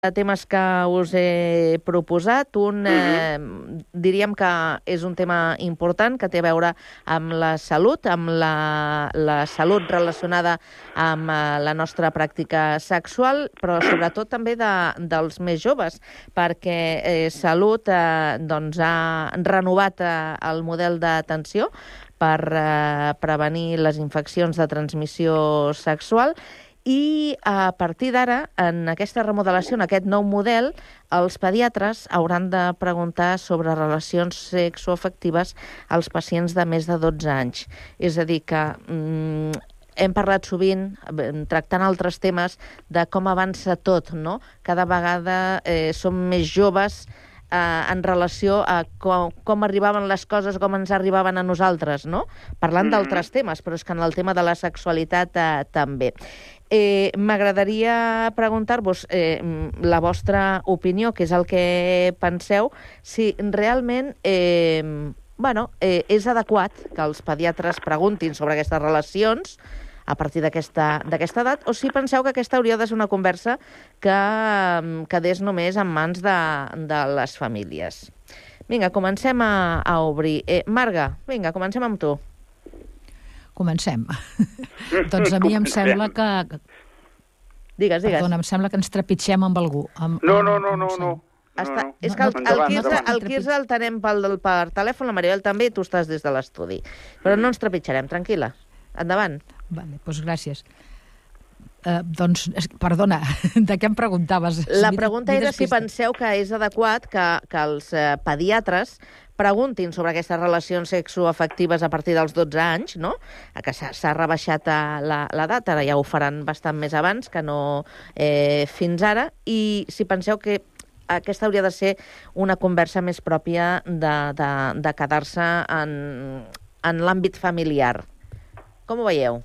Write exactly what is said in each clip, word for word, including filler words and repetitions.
temes que us he proposat. Un, eh, diríem que és un tema important que té a veure amb la salut, amb la, la salut relacionada amb eh, la nostra pràctica sexual, però sobretot també de, dels més joves, perquè eh, Salut eh, doncs ha renovat eh, el model d'atenció per eh, prevenir les infeccions de transmissió sexual. I a partir d'ara, en aquesta remodelació, en aquest nou model, els pediatres hauran de preguntar sobre relacions sexoafectives als pacients de més de dotze anys. És a dir, que mm, hem parlat sovint, tractant altres temes, de com avança tot, no? Cada vegada eh, som més joves eh, en relació a com, com arribaven les coses, com ens arribaven a nosaltres, no? Parlant mm-hmm. d'altres temes, però és que en el tema de la sexualitat eh, també. Eh, M'agradaria preguntar-vos eh, la vostra opinió, que és el que penseu, si realment eh, bueno, eh, és adequat que els pediatres preguntin sobre aquestes relacions a partir d'aquesta d'aquesta edat, o si penseu que aquesta hauria de ser una conversa que eh, quedés només en mans de, de les famílies. Vinga, comencem a, a obrir. Eh, Marga, vinga, comencem amb tu. Comencem. Doncs a mi em sembla que... Digues, digues. Perdona, em sembla que ens trepitgem amb algú. Amb, no, no, no, no, no. Està... no, És que el, no, el, endavant, Quirze, endavant. el Quirze el tenem pel, per telèfon, la Maribel també, i tu estàs des de l'estudi. Però no ens trepitjarem, tranquil·la. Endavant. Vale, doncs gràcies. Uh, doncs, perdona, de què em preguntaves? La pregunta era si penseu que és adequat que, que els eh, pediatres preguntin sobre aquestes relacions sexoafectives a partir dels dotze anys, no? Que s'ha rebaixat l'edat, ara ja ho faran bastant més abans que no eh, fins ara, i si penseu que aquesta hauria de ser una conversa més pròpia de, de, de quedar-se en, en l'àmbit familiar. Com ho veieu?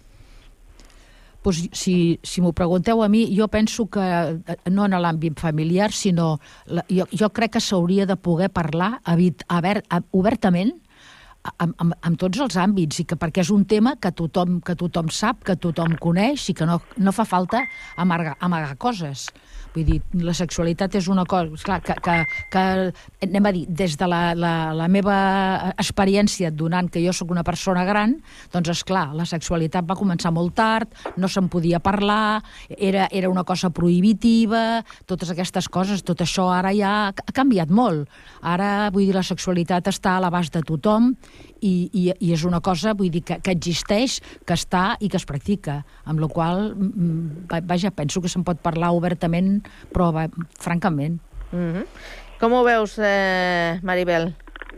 Pues, si si m'ho pregunteu a mi, jo penso que no en l'àmbit familiar, sinó... La, jo, jo crec que s'hauria de poder parlar habit, haver, obertament amb, amb, amb tots els àmbits, i que perquè és un tema que tothom, que tothom sap, que tothom coneix, i que no, no fa falta amagar, amagar coses. Vull dir, la sexualitat és una cosa... Esclar, que, que, que, anem a dir, des de la, la, la meva experiència, donant que jo sóc una persona gran, doncs, esclar, la sexualitat va començar molt tard, no se'n podia parlar, era, era una cosa prohibitiva, totes aquestes coses, tot això ara ja ha canviat molt. Ara, vull dir, la sexualitat està a l'abast de tothom, i, i, i és una cosa, vull dir, que, que existeix, que està i que es practica, amb la qual vaja, penso que se'n pot parlar obertament, però va, francament. Mm-hmm. Com ho veus, eh, Maribel?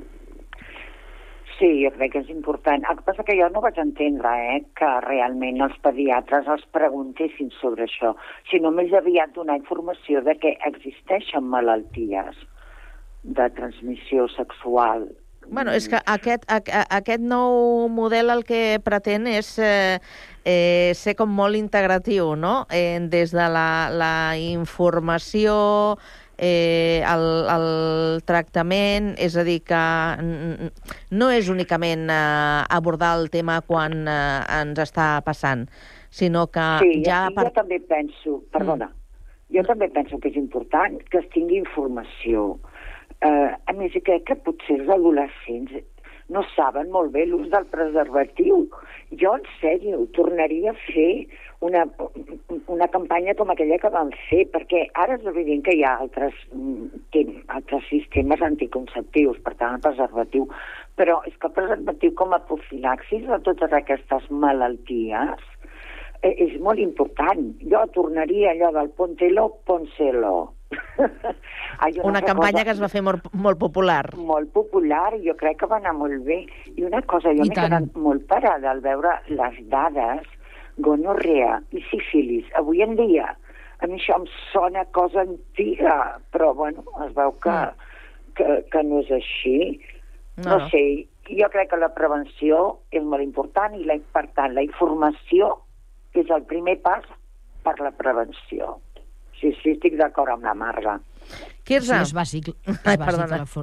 Sí, jo crec que és important. El que passa que jo no vaig entendre eh, que realment els pediatres els preguntessin sobre això, sinó més aviat donar informació de que existeixen malalties de transmissió sexual. Bueno, és que aquest, a, aquest nou model el que pretén és eh, eh, ser com molt integratiu, no? Eh, des de la, la informació, eh, el, el tractament, és a dir, que no és únicament eh, abordar el tema quan eh, ens està passant, sinó que sí, ja... Sí, jo també penso, perdona, mm. jo també penso que és important que es tingui informació. Uh, a més, crec que potser els adolescents no saben molt bé l'ús del preservatiu. Jo, en sèrio, tornaria a fer una, una campanya com aquella que van fer, perquè ara és evident que hi ha altres, altres sistemes anticonceptius, per tant, el preservatiu, però és que el preservatiu com a profilaxis de totes aquestes malalties eh, és molt important. Jo tornaria allò del póntelo, pónselo. Ai, una, una campanya cosa que es va fer molt, molt popular. Molt popular, i jo crec que va anar molt bé. I una cosa, jo m'he quedat molt parada al veure les dades, gonorrea i sífilis. Avui en dia, a mi això em sona cosa antiga, però bueno, es veu que, mm. que, que no és així. No, no sé, jo crec que la prevenció és molt important, i la, per tant, la informació és el primer pas per la prevenció. Sí, sí, estic d'acord amb la Marga. Quirze? Sí, és bàsic. És Ai, bàsic perdona. la for...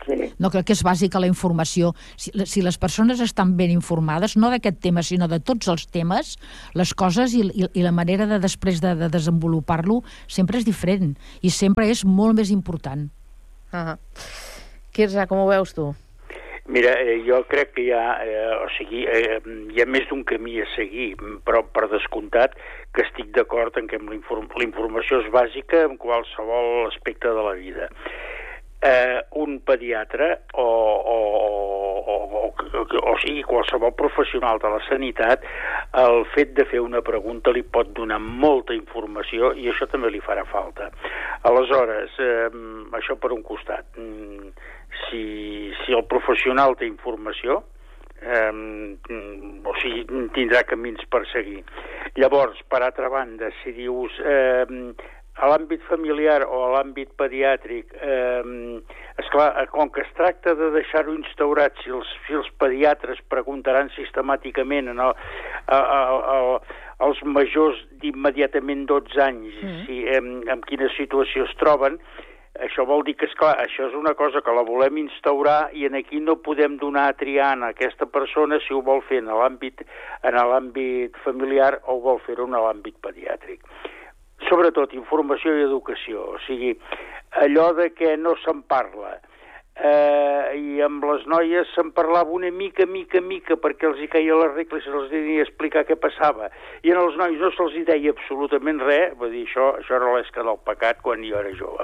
Sí. No, crec que és bàsica la informació. Si, si les persones estan ben informades, no d'aquest tema, sinó de tots els temes, les coses i, i, i la manera de després de, de desenvolupar-lo sempre és diferent i sempre és molt més important. Uh -huh. Quirze, com ho veus tu? Mira, eh, jo crec que hi ha, eh, o sigui, eh, hi ha més d'un camí a seguir, però per descomptat que estic d'acord en que la inform informació és bàsica en qualsevol aspecte de la vida. Eh, un pediatre o, o, o, o, o, o sigui, qualsevol professional de la sanitat, el fet de fer una pregunta li pot donar molta informació i això també li farà falta. Aleshores, eh, això per un costat. Si, si el professional té informació, eh, o sigui, tindrà camins per seguir. Llavors, per altra banda, si dius eh, a l'àmbit familiar o a l'àmbit pediàtric, eh, esclar, com que es tracta de deixar-ho instaurat, si els, si els pediatres preguntaran sistemàticament en el, a, a, a, als majors d'immediatament dotze anys mm. si, eh, en quina situació es troben, això vol dir que, esclar, això és una cosa que la volem instaurar i en aquí no podem donar a triar a aquesta persona si ho vol fer en l'àmbit en l'àmbit familiar o vol fer-ho en l'àmbit pediàtric. Sobretot informació i educació, o sigui, allò de que no se'n parla. Eh, I amb les noies se'n parlava una mica, mica, mica, perquè els hi caia les regles i se'ls devia explicar què passava. I en els nois no se'ls hi deia absolutament res, vull dir, això, això era l'esca del pecat quan jo era jove.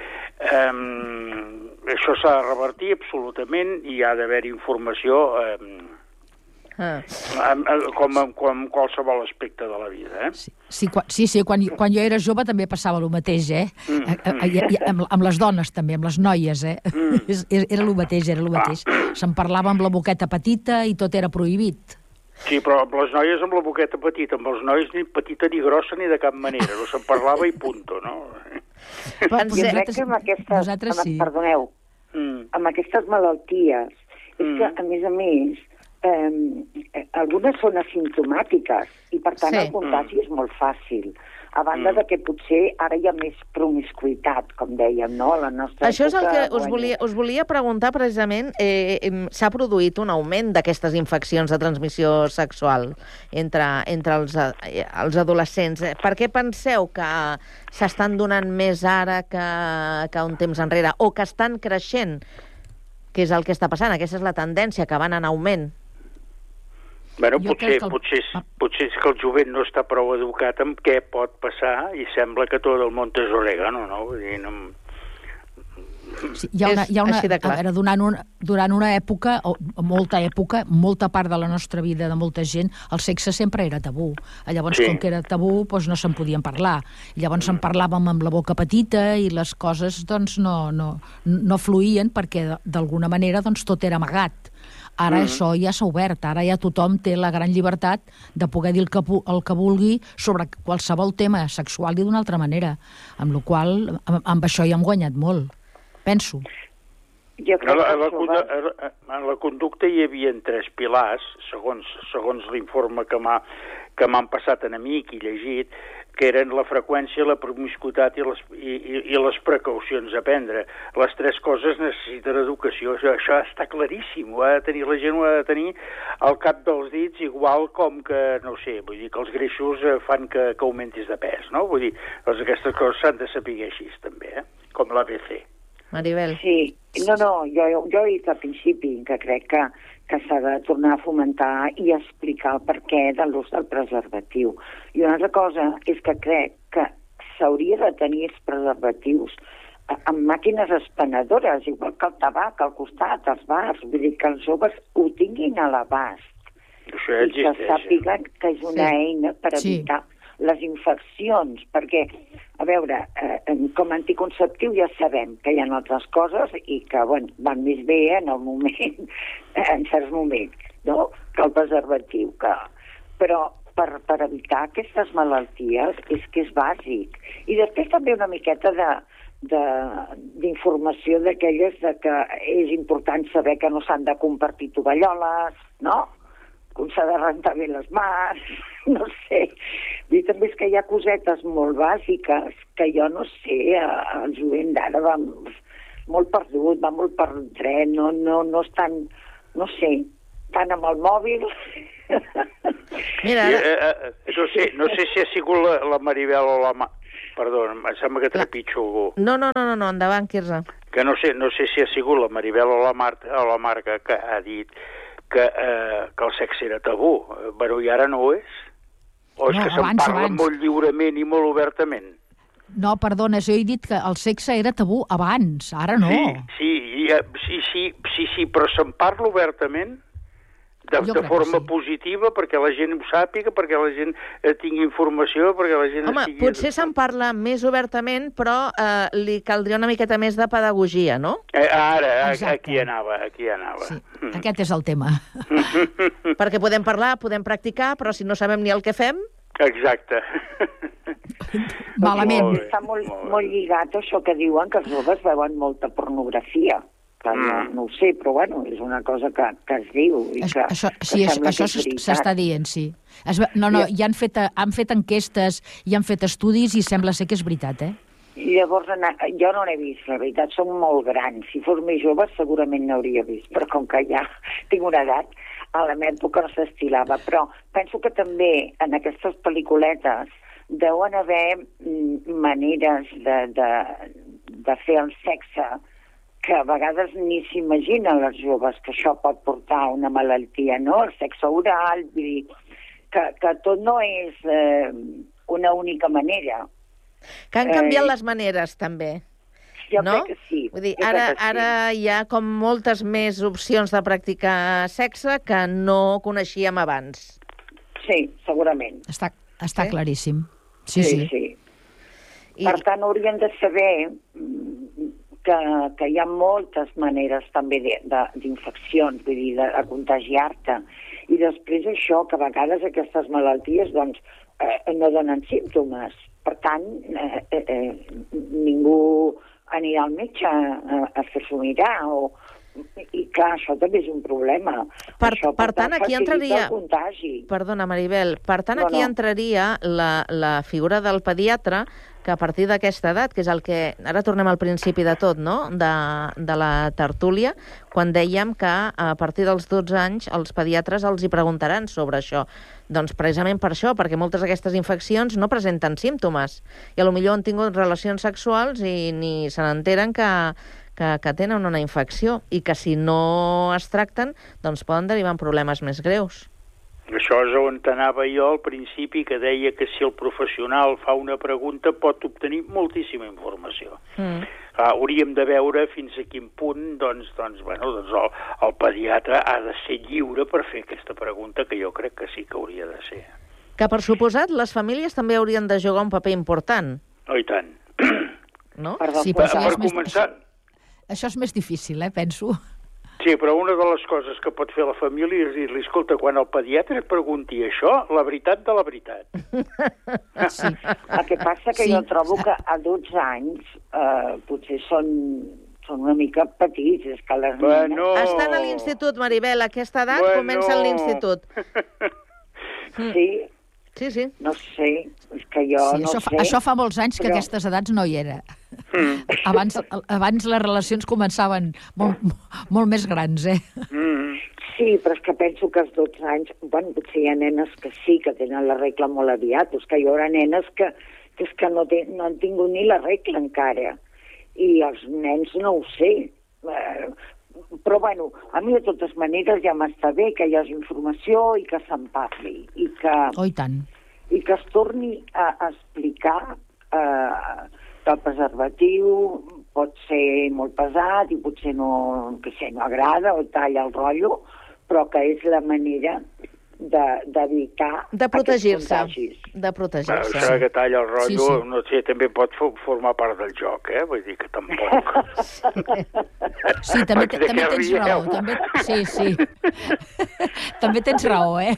Um, això s'ha de revertir absolutament i hi ha d'haver informació um, ah. com, en, com en qualsevol aspecte de la vida. Eh? Sí, sí, quan, sí, sí quan, quan jo era jove també passava el mateix, eh? Mm, mm. I, i, amb, amb les dones també, amb les noies, eh? Mm. Era el mateix, era el mateix. Ah. Se'n parlava amb la boqueta petita i tot era prohibit. Sí, però amb les noies amb la boqueta petita, amb els nois ni petita ni grossa ni de cap manera, no se'n parlava i punto, no? Pensé... Jo crec que amb aquestes... Amb, sí. Perdoneu, mm. amb aquestes malalties, és mm. que, a més a més, eh, algunes són asimptomàtiques i, per tant, sí. el contagi mm. és molt fàcil. A banda mm. de que potser ara hi ha més promiscuitat, com dèiem, no? La nostra Això és el que us volia, us volia preguntar precisament. Eh, eh, S'ha produït un augment d'aquestes infeccions de transmissió sexual entre, entre els, eh, els adolescents. Per què penseu que s'estan donant més ara que, que un temps enrere? O que estan creixent? Que és el que està passant? Aquesta és la tendència, que van en augment. Bueno, potser, el... potser, potser és que el jovent no està prou educat en què pot passar i sembla que tot el món és orégano, no? Vull dir, no... Sí, hi ha una, hi ha una, a veure, durant, un, durant una època, o molta època, molta part de la nostra vida, de molta gent, el sexe sempre era tabú. Llavors, sí. com que era tabú, doncs no se'n podien parlar. Llavors mm. en parlàvem amb la boca petita i les coses doncs, no, no, no fluïen perquè d'alguna manera doncs, tot era amagat. Ara mm-hmm. això ja s'ha obert, ara ja tothom té la gran llibertat de poder dir el que, el que vulgui sobre qualsevol tema sexual i d'una altra manera, amb la qual amb, amb això ja hem guanyat molt, penso. Jo crec a la, a la, que en la conducta hi havia tres pilars, segons, segons l'informe que m'ha que m'han passat a mi i llegit, que eren la freqüència, la promiscuitat i les, i, i, i les precaucions a prendre. Les tres coses necessiten educació, això, això està claríssim, ho ha de tenir, la gent ho ha de tenir al cap dels dits, igual com que, no sé, vull dir que els greixos fan que, que augmentis de pes, no? Vull dir, doncs aquestes coses s'han de saber així també, eh? Com l'A B C. Maribel. Sí, no, no, jo, jo he dit al principi que crec que, que s'ha de tornar a fomentar i explicar el perquè de l'ús del preservatiu. I una altra cosa és que crec que s'hauria de tenir els preservatius amb màquines espanedores, igual que el tabac al costat, els bars, vull dir que els joves ho tinguin a l'abast. Això i que sàpiguen que és una sí. eina per evitar sí. les infeccions, perquè, a veure, eh, com a anticonceptiu ja sabem que hi ha altres coses i que, bueno, van més bé en el moment, en certs moments, no?, que el preservatiu, que... però per, per evitar aquestes malalties és que és bàsic. I després també una miqueta de d'informació d'aquelles de que és important saber que no s'han de compartir tovalloles, no?, com s'ha de rentar bé les mans, no sé. I també és que hi ha cosetes molt bàsiques que jo no sé, el jovent d'ara molt perdut, va molt per dret, no, no, no és tan, no sé, tan amb el mòbil. Mira, ara... eh, eh, no, sé, no sé si ha sigut la, la Maribel o la... Ma... Perdó, em sembla que trepitjo algú. No, no, no, no, no, endavant, Quirze. Que no sé, no sé si ha sigut la Maribel o la, Marta, o la Marga que ha dit que, eh, que el sexe era tabú. Però i ara no ho és? O és No, que se'n abans, parla abans. molt lliurement i molt obertament? No, perdona, jo he dit que el sexe era tabú abans, ara no. Sí, sí, i, eh, sí, sí, sí, sí, però se'n parla obertament de, Jo de crec forma que sí. positiva, perquè la gent ho sàpiga, perquè la gent eh, tingui informació, perquè la gent... Home, estigui... potser se'n parla més obertament, però eh, li caldria una miqueta més de pedagogia, no? Eh, ara, Exacte. aquí anava, aquí anava. Sí, aquest és el tema. Perquè podem parlar, podem practicar, però si no sabem ni el que fem... Exacte. Malament. Molt bé. Està molt, Molt bé. molt lligat a això que diuen que els joves veuen molta pornografia. Que no, Mm. no ho sé, però bueno, és una cosa que, que es diu. I que, Això, que sí, sembla això que és veritat. s'està dient, sí. Es, ve- no, no, Sí. hi han fet, han fet enquestes, hi han fet estudis i sembla ser que és veritat, eh? I llavors, anar, jo no n'he vist, la veritat, som molt grans. Si fos més jove segurament n'hauria vist, però com que ja tinc una edat, a la meva època no s'estilava. Però penso que també en aquestes pel·lículetes deuen haver mm, maneres de, de, de fer el sexe que a vegades ni s'imaginen les joves que això pot portar a una malaltia, no? El sexe oral, vull dir, que, que tot no és eh, una única manera. Que han canviat Eh, les maneres, també. Jo no? crec que sí. Vull dir, jo ara, crec que sí. ara hi ha com moltes més opcions de practicar sexe que no coneixíem abans. Sí, segurament. Està, està Sí? claríssim. Sí, sí. sí. I, Per tant, haurien de saber mm, que, que hi ha moltes maneres també de- de- d'infeccions, vull dir, de, de contagiar-te. I després això, que a vegades aquestes malalties doncs, eh, no donen símptomes. Per tant, eh, eh, eh, ningú anirà al metge a, a fer-s'ho mirar. O, I clar, això també és un problema. Per- això, per tant, aquí facilita entraria- el contagi. Perdona, Maribel, per tant, No, aquí no. entraria la, la figura del pediatre, que a partir d'aquesta edat, que és el que... Ara tornem al principi de tot, no?, de, de la tertúlia, quan dèiem que a partir dels dotze anys els pediatres els hi preguntaran sobre això. Doncs precisament per això, perquè moltes d'aquestes infeccions no presenten símptomes. I a lo millor han tingut relacions sexuals i ni se n'enteren que, que, que tenen una infecció i que si no es tracten, doncs poden derivar en problemes més greus. Això és on anava jo al principi, que deia que si el professional fa una pregunta pot obtenir moltíssima informació. Mm. Clar, hauríem de veure fins a quin punt doncs, doncs, bueno, doncs el, el pediatre ha de ser lliure per fer aquesta pregunta, que jo crec que sí que hauria de ser. Que, per suposat, les famílies també haurien de jugar un paper important, Oh, i tant. no? Perdó, Sí, Per, però això per és més- començar... Això és més difícil, eh, penso. Sí, però una de les coses que pot fer la família és dir-li, escolta, quan el pediatre et pregunti això, la veritat de la veritat. Sí. El que passa que Sí. jo trobo que a dotze anys eh, potser són, són una mica petits, és que les nenes... Bueno... Estan a l'institut, Maribel, a aquesta edat Bueno. comencen l'institut. Sí, Sí, sí. no sé, és que jo Sí, no això, fa, sé. això fa molts anys que però- aquestes edats no hi era. Mm. Abans, abans les relacions començaven molt, molt més grans, eh? Mm. Sí, però és que penso que als dotze anys, bueno, potser hi ha nenes que sí, que tenen la regla molt aviat, però és que hi haurà nenes que, que, és que no, té, no han tingut ni la regla encara. I els nens no ho sé. Eh, però, bueno, a mi de totes maneres ja m'està bé que hi hagi informació i que se'n parli. I que, Oh, i tant. i que es torni a, a explicar eh, que el preservatiu pot ser molt pesat i potser no, que sé, no agrada o talla el rotllo, però que és la manera de- d'evitar De protegir-se. aquests contagis. De Bueno, protegir-se. això que talla el rotllo, Sí, sí. no sé, també pot fo- formar part del joc, eh? Vull dir que tampoc... Sí, també, Perquè de també què tens rieu? raó. També, sí, sí. També tens raó, eh?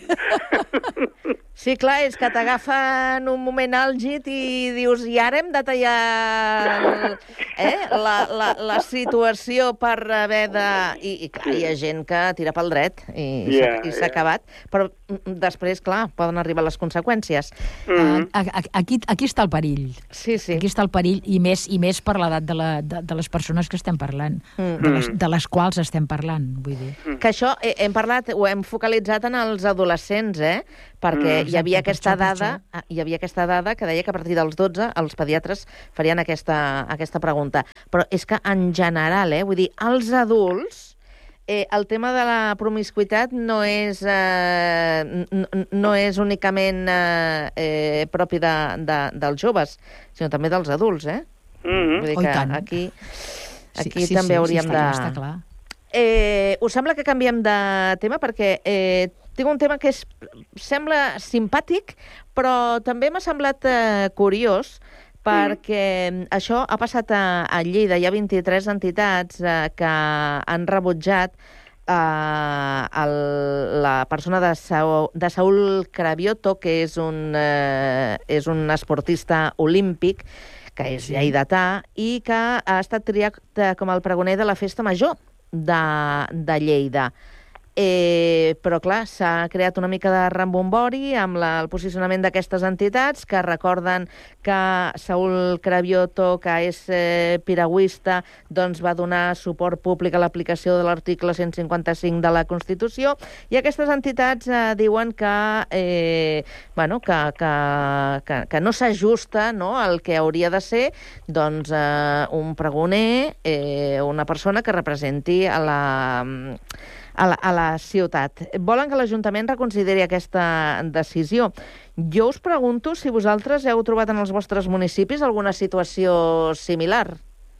Sí, clar, és que t'agafa en un moment àlgid i dius, i ara hem de tallar el, eh? la, la, la situació per haver de... I, i clar, hi ha gent que tira pel dret i, Ja, s'ha- i s'ha ja. acabat. Però però després, clar, poden arribar les conseqüències. Mm. Aquí, aquí està el perill. Sí, sí. Aquí està el perill, i més, i més per l'edat de, la, de, de les persones que estem parlant, mm. de, les, de les quals estem parlant, vull dir. Mm. Que això eh, hem parlat, ho hem focalitzat en els adolescents, eh? Perquè mm. hi havia aquesta dada, hi havia aquesta dada que deia que a partir dels dotze els pediatres farien aquesta, aquesta pregunta. Però és que en general, eh? Vull dir, els adults, Eh, el tema de la promiscuitat no és, eh, no, no és únicament eh, eh, propi de, de, dels joves, sinó també dels adults, eh? Mm-hmm. Vull dir que oh, aquí, aquí sí, sí, també sí, hauríem sí, de... Està clar. Eh, us sembla que canviem de tema? Perquè eh, tinc un tema que és, sembla simpàtic, però també m'ha semblat eh, curiós, perquè mm. això ha passat a, a Lleida. Hi ha vint-i-tres entitats eh, que han rebutjat eh, el, la persona de, Saúl, de Saúl Cravioto, que és un, eh, és un esportista olímpic, que és lleidatà, i que ha estat triat com el pregoner de la Festa Major de, de Lleida. Eh, però, clar, s'ha creat una mica de rembombori amb la, el posicionament d'aquestes entitats que recorden que Saúl Cravioto, que és eh, piragüista, doncs va donar suport públic a l'aplicació de l'article cent cinquanta-cinc de la Constitució, i aquestes entitats eh, diuen que, eh, bueno, que, que, que, que no s'ajusta, no?, al que hauria de ser doncs, eh, un pregoner, eh, una persona que representi a la... A la, a la ciutat. Volen que l'Ajuntament reconsideri aquesta decisió. Jo us pregunto si vosaltres heu trobat en els vostres municipis alguna situació similar.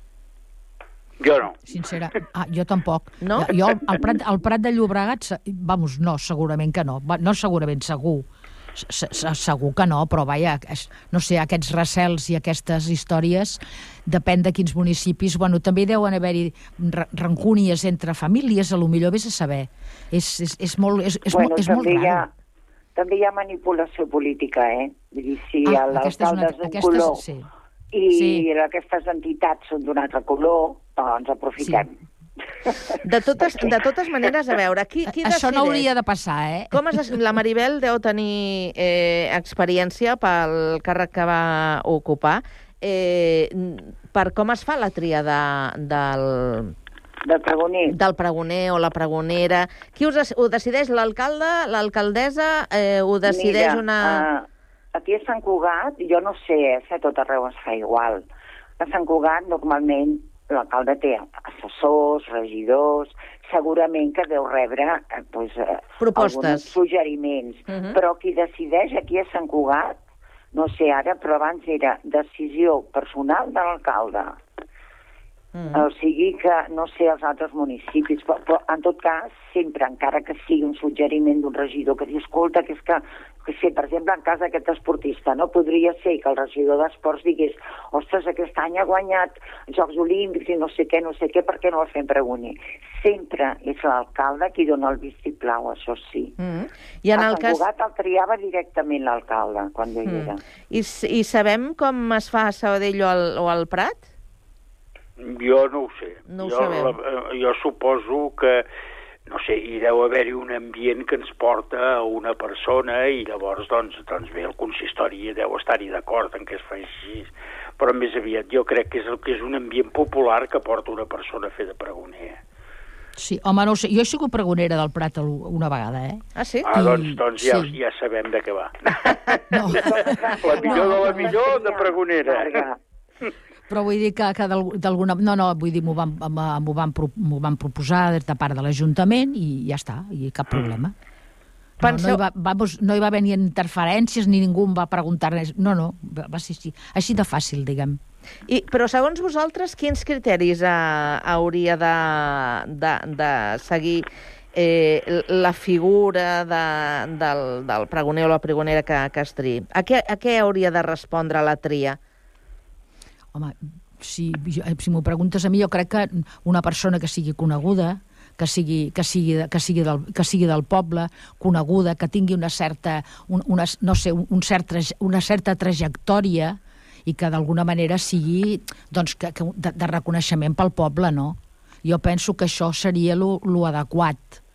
Jo no. Sincera, ah, jo tampoc. No? Jo, al Prat, al Prat de Llobregat, vamos, no, segurament que no. No segurament, segur. Segur que no, però vaja, no sé, aquests recels i aquestes històries, depèn de quins municipis, bueno, també deuen haver-hi rancúnies entre famílies, a lo millor vés a saber. És, és, és molt, és, és bueno, molt, és molt raro. També hi ha manipulació política, eh? Vull dir, si ah, l'alcalde és d'un color sí. i sí. aquestes entitats són d'un altre color, doncs aprofitem. Sí. De totes, de totes maneres, a veure, qui, qui Això decideix? no hauria de passar, eh? Com es, la Maribel deu tenir eh, experiència pel càrrec que va ocupar. Eh, per com es fa la tria de, del... Del pregoner. Del pregoner o la pregonera. Qui us, ho decideix? L'alcalde, l'alcaldessa? Eh, ho decideix Mira, una... Uh, aquí a Sant Cugat, jo no sé, eh, a tot arreu es fa igual. A Sant Cugat, normalment, l'alcalde té assessors, regidors, segurament que deu rebre eh, pues, eh, alguns suggeriments. Uh -huh. Però qui decideix aquí a Sant Cugat, no sé ara, però abans era decisió personal de l'alcalde. Uh -huh. O sigui que, no sé, els altres municipis, però, però en tot cas, sempre, encara que sigui un suggeriment d'un regidor que diu, escolta, que és que, que sé, per exemple, en cas d'aquest esportista, no podria ser que el regidor d'esports digués, ostres, aquest any ha guanyat Jocs Olímpics i no sé què, no sé què, per què no el fem pregoner? Sempre és l'alcalde qui dona el vistiplau, això sí. Mm -hmm. I en a el Sant Cugat cas... el triava directament l'alcalde, quan jo mm. hi era. I, I sabem com es fa a Sabadell o al, o al Prat? Jo no ho sé. No ho jo, sabeu. La, jo suposo que, no sé, hi deu haver-hi un ambient que ens porta a una persona i llavors, doncs, doncs bé, el consistori deu estar-hi d'acord en què es fa així. Però més aviat jo crec que és, el, que és un ambient popular que porta una persona a fer de pregoner. Sí, home, no sé, jo he sigut pregonera del Prat una vegada, eh? Ah, sí? Ah, doncs, doncs ja, sí. ja sabem de què va. No. La millor de la millor de pregonera. Però vull dir que, que d'alguna... No, no, vull dir, m'ho van, m'ho van, m'ho van proposar de part de l'Ajuntament i ja està, i cap problema. No, Penseu... no, hi va, vamos, no hi va haver ni interferències, ni ningú em va preguntar res. No, no, va ser així, així de fàcil, diguem. I, però segons vosaltres, quins criteris eh, hauria de, de, de seguir eh, la figura de, del, del pregoner o la pregonera que, que es triï? A què, a què hauria de respondre la tria? Home, si, si m'ho preguntes a mi, jo crec que una persona que sigui coneguda, que sigui, que sigui, que sigui, del, que sigui del poble, coneguda, que tingui una certa, un, una, no sé, un cert, una certa trajectòria i que d'alguna manera sigui doncs, que, que de, de reconeixement pel poble, no? Jo penso que això seria lo, lo adequat.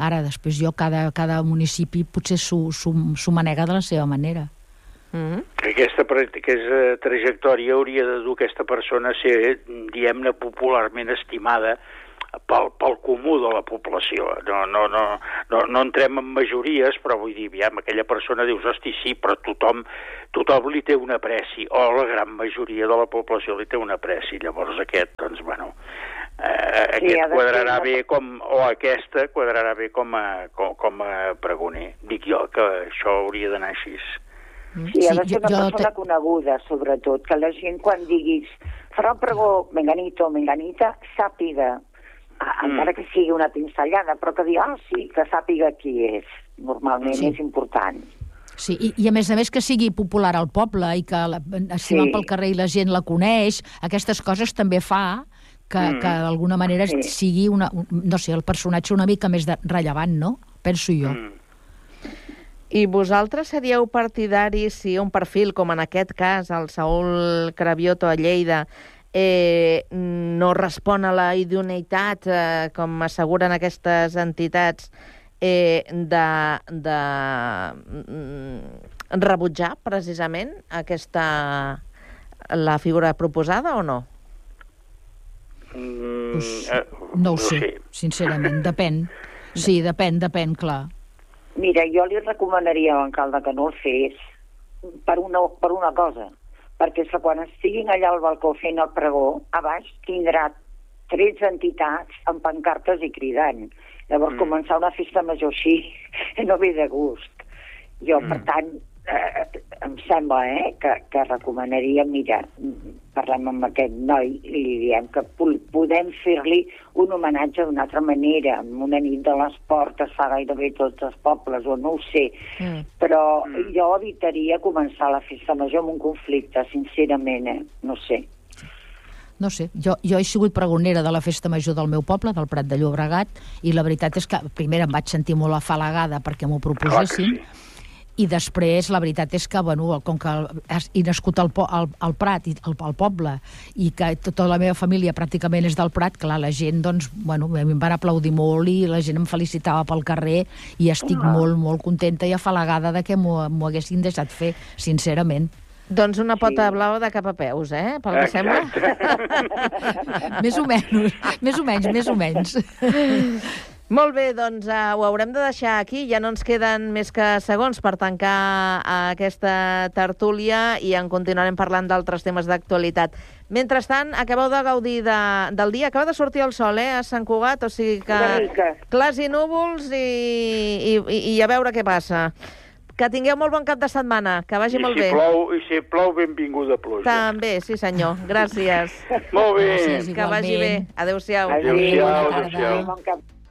Ara, després jo, cada, cada municipi potser s'ho manega de la seva manera. Mm-hmm. Aquesta, aquesta trajectòria hauria de dur aquesta persona a ser, diguem-ne, popularment estimada pel, pel comú de la població. No, no, no, no, no entrem en majories, però vull dir, aviam, aquella persona dius, hosti, sí, però tothom, tothom li té un apreci, o la gran majoria de la població li té un apreci. Llavors aquest, doncs, bueno, eh, aquest sí, quadrarà bé com, o aquesta quadrarà bé com a, com, com a pregoner. Dic jo que això hauria d'anar així. Sí, ha de ser una sí, persona te... coneguda, sobretot, que la gent quan diguis farà un pregó menganito o menganita, sàpiga, mm. encara que sigui una pinzellada, però que digui, ah, sí, que sàpiga qui és. Normalment sí. És important. Sí, i, i a més a més que sigui popular al poble i que la, si sí. va pel carrer i la gent la coneix, aquestes coses també fa que, mm. que d'alguna manera sí. sigui una, no sé, el personatge una mica més de, rellevant, no? Penso jo. Mm. I vosaltres seríeu partidaris si un perfil, com en aquest cas, el Saúl Cravioto a Lleida, eh, no respon a la idoneïtat, eh, com asseguren aquestes entitats, eh, de, de mm, rebutjar precisament aquesta, la figura proposada o no? Mm, pues, no ho sé, sincerament, depèn. Sí, depèn, depèn, clar. Mira, jo li recomanaria a l'alcalde que no el fes per una, per una cosa, perquè quan estiguin allà al balcó fent el pregó, a baix tindrà tretze entitats amb pancartes i cridant. Llavors, mm. començar una festa major així no ve de gust. Jo, mm. per tant, eh, em sembla eh, que, que recomanaria, mira, parlem amb aquest noi i li diem que podem fer-li un homenatge d'una altra manera, amb una nit de l'esport es fa gairebé tots els pobles, o no ho sé, mm. però mm. jo evitaria començar la festa major amb un conflicte, sincerament, eh? No sé. No sé, jo, jo he sigut pregonera de la festa major del meu poble, del Prat de Llobregat, i la veritat és que primer em vaig sentir molt afalagada perquè m'ho proposessin, i després la veritat és que, bueno, com que he nascut al, al, al Prat, i al, al poble, i que tota la meva família pràcticament és del Prat, clar, la gent, doncs, bueno, em van aplaudir molt i la gent em felicitava pel carrer i estic ah. molt, molt contenta i afalagada de que m'ho haguessin deixat fer, sincerament. Doncs una pota sí. blau de cap a peus, eh? Pel que sembla. Més o menys, més o menys, més o menys. Molt bé, doncs uh, ho haurem de deixar aquí. Ja no ens queden més que segons per tancar uh, aquesta tertúlia i en continuarem parlant d'altres temes d'actualitat. Mentrestant, acabeu de gaudir de, del dia. Acaba de sortir el sol, eh, a Sant Cugat, o sigui que clars i núvols i, i, i, i a veure què passa. Que tingueu molt bon cap de setmana, que vagi I molt si bé. Plou, I si plou, benvinguda pluja. També, sí senyor. Gràcies. Molt bé. Gràcies, que vagi bé. Adéu-siau. Adéu-siau. Adéu-siau. Bon cap.